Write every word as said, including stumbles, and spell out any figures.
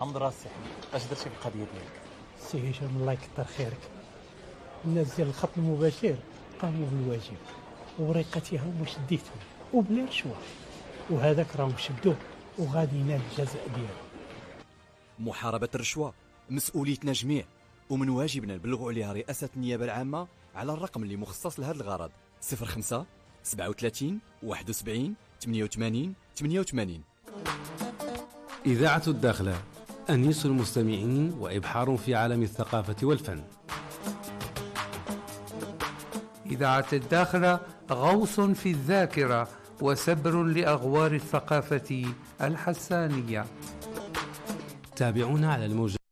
حمد راسي اش درتي في القضيه ديالك؟ سي هشام الله يكثر خيرك، الناس ديال الخط المباشر قاموا بالواجب ووريقتها هما شديتهم وبلا رشوه، وهذاك راهم شدوه وغادي ينال الجزاء ديالو. محاربة الرشوة مسؤوليتنا جميع، ومن واجبنا نبلغوا عليها رئاسة النيابة العامة على الرقم اللي مخصص لهذا الغرض صفر خمسة سبعة وثلاثين واحد وسبعين ثمانية وثمانين ثمانية وثمانين. إذاعة الداخلة، أنيس المستمعين وإبحار في عالم الثقافة والفن. إذاعة الداخلة غوص في الذاكرة وسبر لأغوار الثقافة الحسانية. تابعونا على الموجة